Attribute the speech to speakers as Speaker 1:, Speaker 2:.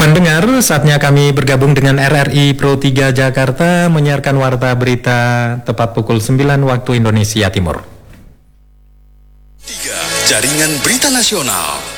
Speaker 1: Pendengar, saatnya kami bergabung dengan RRI Pro 3 Jakarta menyiarkan warta berita tepat pukul 9 waktu Indonesia Timur.
Speaker 2: 3. Jaringan Berita Nasional.